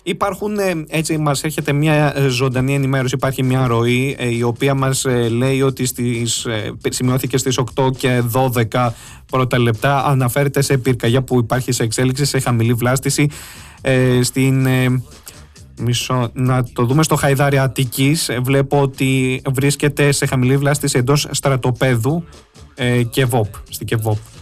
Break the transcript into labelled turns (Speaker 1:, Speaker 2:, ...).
Speaker 1: Υπάρχουν, έτσι μας έρχεται μια ζωντανή ενημέρωση, υπάρχει μια ροή η οποία μας λέει ότι σημειώθηκε στις 8 και 12 πρώτα λεπτά, αναφέρεται σε πυρκαγιά που υπάρχει σε εξέλιξη, σε χαμηλή βλάστηση να το δούμε στο Χαϊδάρι Αττικής. Βλέπω ότι βρίσκεται σε χαμηλή βλάστηση εντός στρατοπέδου Κεβόπ, στην Κεβόπ.